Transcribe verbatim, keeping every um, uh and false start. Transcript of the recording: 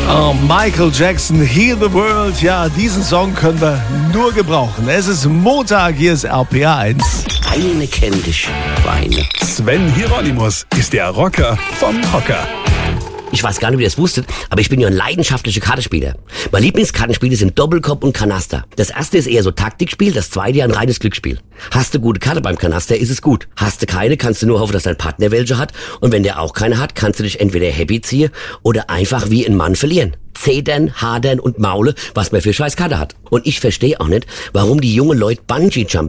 Oh, Michael Jackson, Heal the World. Ja, diesen Song können wir nur gebrauchen. Es ist Montag, hier ist R P R eins. Eine kennt dich, Weine. Sven Hieronymus ist der Rocker vom Hocker. Ich weiß gar nicht, wie ihr das wusstet, aber ich bin ja ein leidenschaftlicher Kartenspieler. Meine Lieblingskartenspiele sind Doppelkopf und Kanaster. Das erste ist eher so Taktikspiel, das zweite ja ein reines Glücksspiel. Hast du gute Karte beim Kanaster, ist es gut. Hast du keine, kannst du nur hoffen, dass dein Partner welche hat. Und wenn der auch keine hat, kannst du dich entweder happy ziehen oder einfach wie ein Mann verlieren. Zedern, hadern und maule, was man für scheiß Karte hat. Und ich verstehe auch nicht, warum die jungen Leute Bungee-Jump